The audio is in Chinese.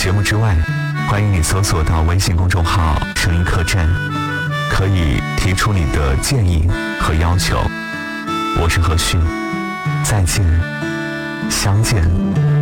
节目之外，欢迎你搜索到微信公众号声音客栈，可以提出你的建议和要求。我是何旭，再见，相见。